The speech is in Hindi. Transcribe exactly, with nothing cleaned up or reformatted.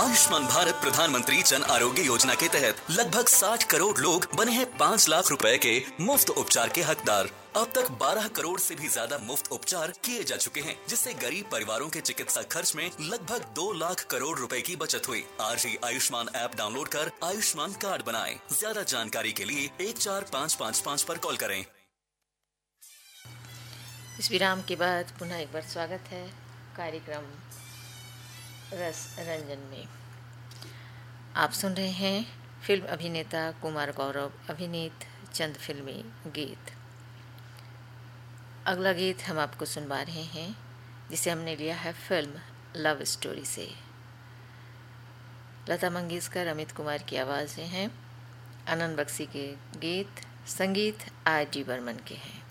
आयुष्मान भारत प्रधानमंत्री जन आरोग्य योजना के तहत लगभग साठ करोड़ लोग बने हैं पाँच लाख रुपए के मुफ्त उपचार के हकदार। अब तक बारह करोड़ से भी ज्यादा मुफ्त उपचार किए जा चुके हैं, जिससे गरीब परिवारों के चिकित्सा खर्च में लगभग दो लाख करोड़ रुपए की बचत हुई। आज ही आयुष्मान ऐप डाउनलोड कर आयुष्मान कार्ड बनाएं। ज्यादा जानकारी के लिए एक चार पाँच पाँच पाँच पर कॉल करें। इस विराम के बाद पुनः एक बार स्वागत है कार्यक्रम रस रंजन में। आप सुन रहे हैं फिल्म अभिनेता कुमार गौरव अभिनीत चंद फिल्मी गीत। अगला गीत हम आपको सुनवा रहे हैं, जिसे हमने लिया है फिल्म लव स्टोरी से। लता मंगेशकर, अमित कुमार की आवाज़ें हैं, आनंद बख्शी के गीत, संगीत आर डी बर्मन के हैं।